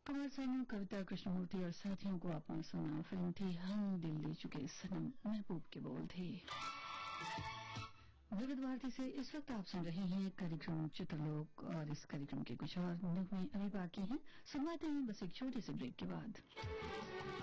कुमार सानू, कविता कृष्णमूर्ति और साथियों को आपने सुना। फिल्म थी हम दिल ले चुके सनम, महबूब के बोल थे। विविध भारती से इस वक्त आप सुन रहे हैं कार्यक्रम चित्रलोक और इस कार्यक्रम के कुछ और नगमे अभी बाकी हैं। सुनवाते हैं बस एक छोटे से ब्रेक के बाद।